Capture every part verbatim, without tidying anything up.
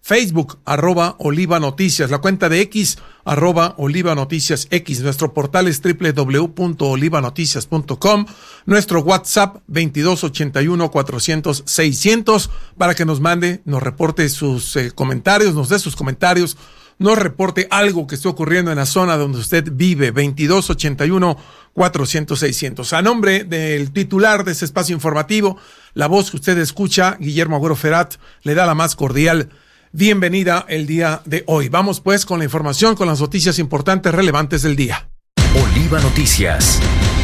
Facebook, arroba Oliva Noticias, la cuenta de X, arroba Oliva Noticias X, nuestro portal es doble u doble u doble u punto oliva noticias punto com, nuestro WhatsApp veintidós ochenta y uno cuatrocientos seiscientos, para que nos mande, nos reporte sus eh, comentarios, nos dé sus comentarios, nos reporte algo que esté ocurriendo en la zona donde usted vive, veintidós ochenta y uno cuatrocientos seiscientos. A nombre del titular de ese espacio informativo, la voz que usted escucha, Guillermo Agüero Ferat, le da la más cordial bienvenida el día de hoy. Vamos pues con la información, con las noticias importantes, relevantes del día. Oliva Noticias.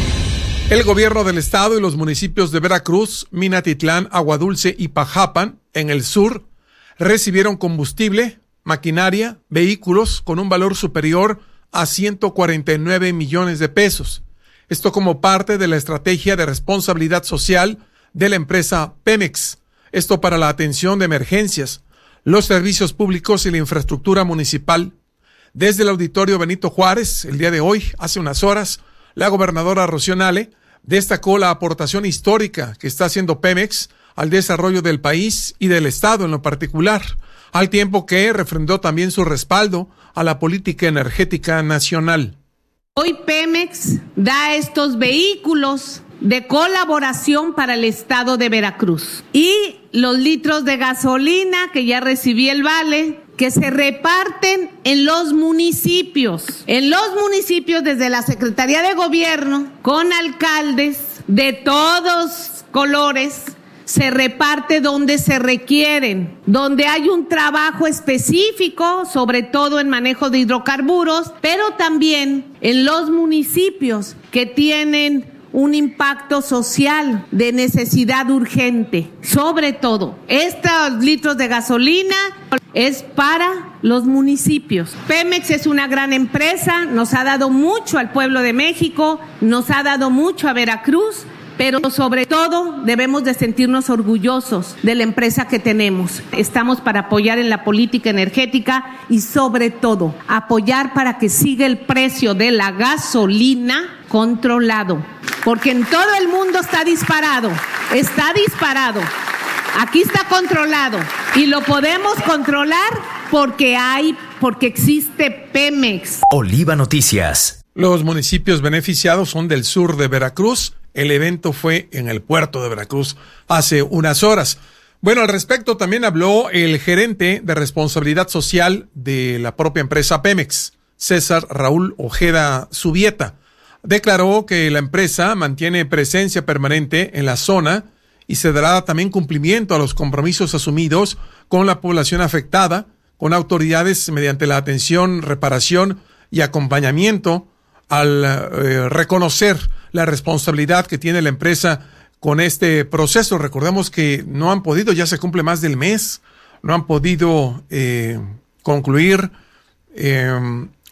El gobierno del estado y los municipios de Veracruz, Minatitlán, Aguadulce y Pajapan, en el sur, recibieron combustible, maquinaria, vehículos con un valor superior a ciento cuarenta y nueve millones de pesos. Esto como parte de la estrategia de responsabilidad social de la empresa Pemex. Esto para la atención de emergencias, los servicios públicos y la infraestructura municipal. Desde el Auditorio Benito Juárez, el día de hoy, hace unas horas, la gobernadora Rocío Nale destacó la aportación histórica que está haciendo Pemex al desarrollo del país y del estado en lo particular, al tiempo que refrendó también su respaldo a la política energética nacional. Hoy Pemex da estos vehículos de colaboración para el estado de Veracruz y los litros de gasolina que ya recibí el vale, que se reparten en los municipios, en los municipios desde la Secretaría de Gobierno, con alcaldes de todos colores, se reparte donde se requieren, donde hay un trabajo específico, sobre todo en manejo de hidrocarburos, pero también en los municipios que tienen un impacto social de necesidad urgente. Sobre todo, estos litros de gasolina es para los municipios. Pemex es una gran empresa, nos ha dado mucho al pueblo de México, nos ha dado mucho a Veracruz, pero sobre todo debemos de sentirnos orgullosos de la empresa que tenemos. Estamos para apoyar en la política energética y sobre todo apoyar para que siga el precio de la gasolina controlado, porque en todo el mundo está disparado, está disparado. Aquí está controlado y lo podemos controlar porque hay, porque existe Pemex. Oliva Noticias. Los municipios beneficiados son del sur de Veracruz. El evento fue en el puerto de Veracruz hace unas horas. Bueno, al respecto también habló el gerente de responsabilidad social de la propia empresa Pemex, César Raúl Ojeda Zubieta. Declaró que la empresa mantiene presencia permanente en la zona y se dará también cumplimiento a los compromisos asumidos con la población afectada, con autoridades mediante la atención, reparación y acompañamiento al eh, reconocer la responsabilidad que tiene la empresa con este proceso. Recordemos que no han podido, ya se cumple más del mes, no han podido eh, concluir eh,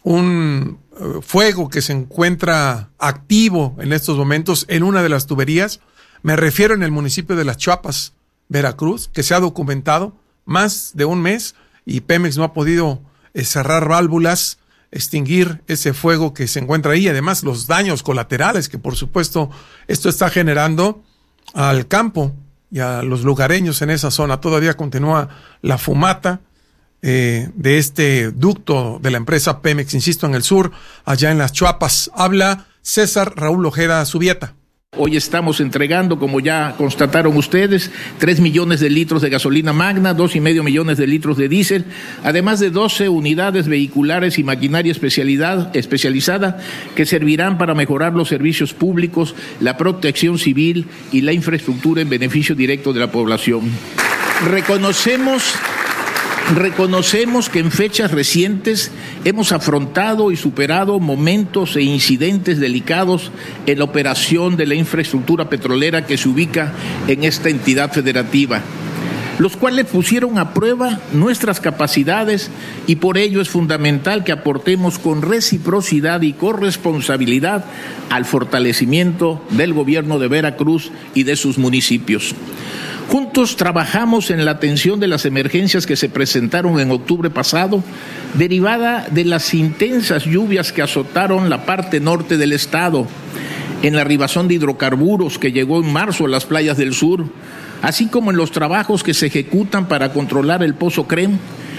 un eh, fuego que se encuentra activo en estos momentos en una de las tuberías. Me refiero en el municipio de Las Chuapas, Veracruz, que se ha documentado más de un mes y Pemex no ha podido eh, cerrar válvulas, extinguir ese fuego que se encuentra ahí, además los daños colaterales que por supuesto esto está generando al campo y a los lugareños en esa zona. Todavía continúa la fumata eh, de este ducto de la empresa Pemex, insisto, en el sur, allá en Las Chuapas. Habla César Raúl Ojeda Zubieta. Hoy estamos entregando, como ya constataron ustedes, tres millones de litros de gasolina magna, dos y medio millones de litros de diésel, además de doce unidades vehiculares y maquinaria especialidad, especializada que servirán para mejorar los servicios públicos, la protección civil y la infraestructura en beneficio directo de la población. Reconocemos Reconocemos que en fechas recientes hemos afrontado y superado momentos e incidentes delicados en la operación de la infraestructura petrolera que se ubica en esta entidad federativa, los cuales pusieron a prueba nuestras capacidades y por ello es fundamental que aportemos con reciprocidad y corresponsabilidad al fortalecimiento del gobierno de Veracruz y de sus municipios. Juntos trabajamos en la atención de las emergencias que se presentaron en octubre pasado, derivada de las intensas lluvias que azotaron la parte norte del estado, en la arribación de hidrocarburos que llegó en marzo a las playas del sur, así como en los trabajos que se ejecutan para controlar el Pozo Crem,